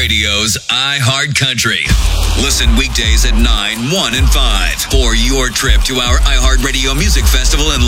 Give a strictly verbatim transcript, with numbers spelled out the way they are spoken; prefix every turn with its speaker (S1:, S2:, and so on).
S1: iHeartRadio's iHeartCountry. Listen weekdays at nine, one, and five for your trip to our iHeartRadio Music Festival in